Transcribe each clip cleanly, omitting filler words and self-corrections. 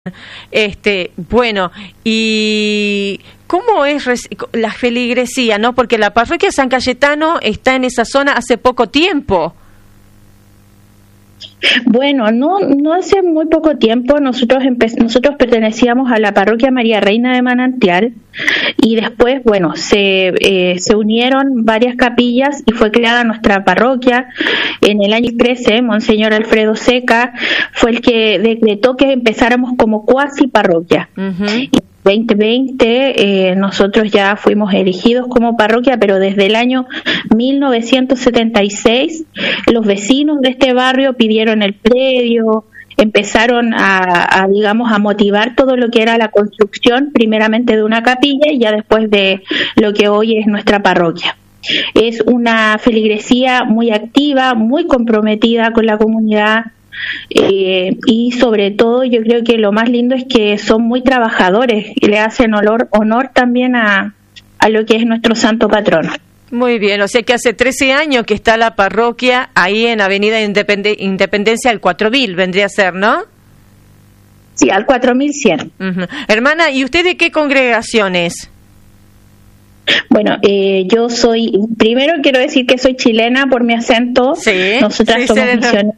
Bueno, ¿y cómo es la feligresía, no? Porque la parroquia San Cayetano está en esa zona hace poco tiempo. Bueno, no hace muy poco tiempo nosotros pertenecíamos a la parroquia María Reina de Manantial y después, bueno, se unieron varias capillas y fue creada nuestra parroquia. En el año 13, Monseñor Alfredo Seca fue el que decretó que empezáramos como cuasi parroquia. Uh-huh. 2020 nosotros ya fuimos elegidos como parroquia, pero desde el año 1976 los vecinos de este barrio pidieron el predio, empezaron a motivar todo lo que era la construcción, primeramente de una capilla y ya después de lo que hoy es nuestra parroquia. Es una feligresía muy activa, muy comprometida con la comunidad. Y sobre todo yo creo que lo más lindo es que son muy trabajadores y le hacen honor también a lo que es nuestro santo patrono. Muy bien, o sea que hace 13 años que está la parroquia ahí en Avenida Independencia al 4000, vendría a ser, ¿no? Sí, al 4100. Uh-huh. Hermana, ¿y usted de qué congregación es? Bueno, yo primero quiero decir que soy chilena por mi acento. Sí, nosotras somos misioneras.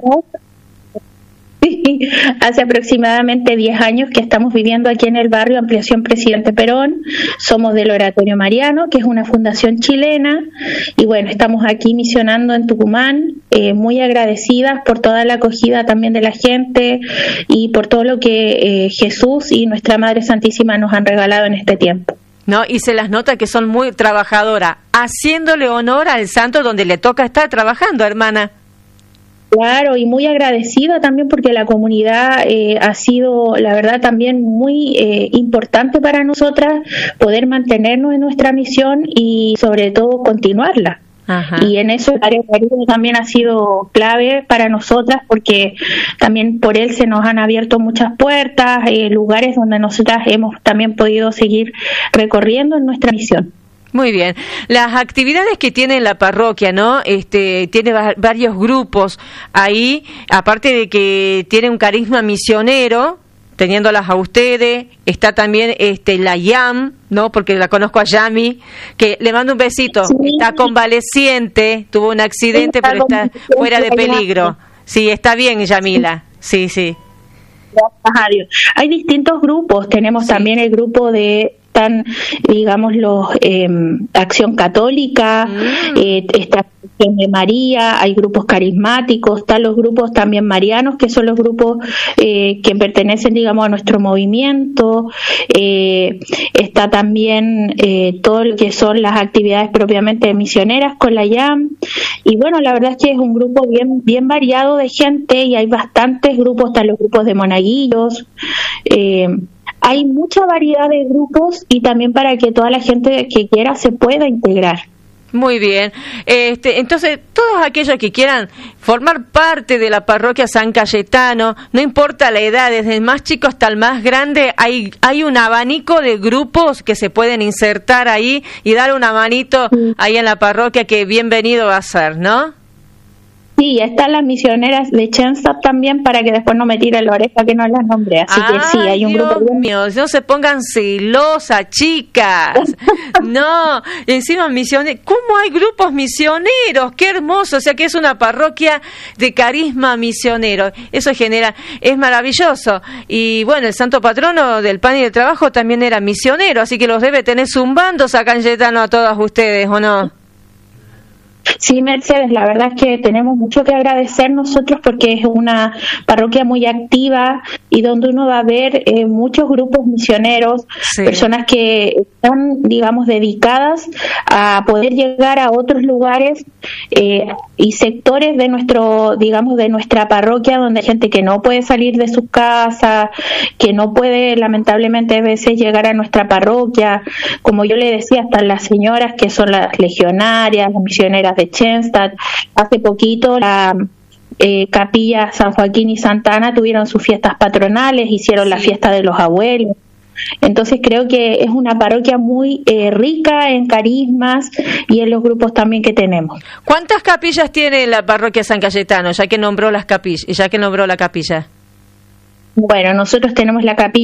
Hace aproximadamente 10 años que estamos viviendo aquí en el barrio Ampliación Presidente Perón. Somos del Oratorio Mariano, que es una fundación chilena, y bueno, estamos aquí misionando en Tucumán, muy agradecidas por toda la acogida también de la gente y por todo lo que Jesús y nuestra Madre Santísima nos han regalado en este tiempo. No, y se las nota que son muy trabajadoras, haciéndole honor al santo donde le toca estar trabajando, hermana. Claro, y muy agradecida también porque la comunidad ha sido, la verdad, también muy importante para nosotras poder mantenernos en nuestra misión y sobre todo continuarla. Ajá. Y en eso el área de Caribe también ha sido clave para nosotras porque también por él se nos han abierto muchas puertas, lugares donde nosotras hemos también podido seguir recorriendo en nuestra misión. Muy bien. Las actividades que tiene la parroquia, ¿no? Tiene varios grupos ahí, aparte de que tiene un carisma misionero, teniéndolas a ustedes, está también la YAM, ¿no? Porque la conozco a Yami, que le mando un besito, sí. Está convaleciente, tuvo un accidente, pero está fuera de peligro. Sí, está bien, Yamila, sí. Gracias a Dios. Hay distintos grupos, tenemos también el grupo de los Acción Católica, está Acción de María, hay grupos carismáticos, están los grupos también marianos, que son los grupos que pertenecen, a nuestro movimiento, está también todo lo que son las actividades propiamente misioneras con la YAM, y bueno, la verdad es que es un grupo bien variado de gente, y hay bastantes grupos, están los grupos de monaguillos, hay mucha variedad de grupos y también para que toda la gente que quiera se pueda integrar. Muy bien. Entonces, todos aquellos que quieran formar parte de la parroquia San Cayetano, no importa la edad, desde el más chico hasta el más grande, hay un abanico de grupos que se pueden insertar ahí y dar una manito ahí en la parroquia, que bienvenido va a ser, ¿no? Sí, están las misioneras de Chenstad también, para que después no me tiren la oreja que no las nombré. Así que sí, hay un grupo. Dios mío, no se pongan celosas, chicas. No, encima misioneros. ¿Cómo hay grupos misioneros? Qué hermoso. O sea que es una parroquia de carisma misionero. Eso es maravilloso. Y bueno, el santo patrono del pan y del trabajo también era misionero, así que los debe tener zumbando San Cayetano a todas ustedes, ¿o no? Sí, Mercedes, la verdad es que tenemos mucho que agradecer nosotros porque es una parroquia muy activa y donde uno va a ver muchos grupos misioneros, sí. Personas que están, dedicadas a poder llegar a otros lugares y sectores de de nuestra parroquia, donde hay gente que no puede salir de sus casas, que no puede lamentablemente a veces llegar a nuestra parroquia. Como yo le decía, están las señoras que son las legionarias, las misioneras de Chenstad. Hace poquito la capilla San Joaquín y Santa Ana tuvieron sus fiestas patronales, hicieron la fiesta de los abuelos. Entonces creo que es una parroquia muy rica en carismas y en los grupos también que tenemos. ¿Cuántas capillas tiene la parroquia San Cayetano, ya que nombró la capilla? Bueno, nosotros tenemos la capilla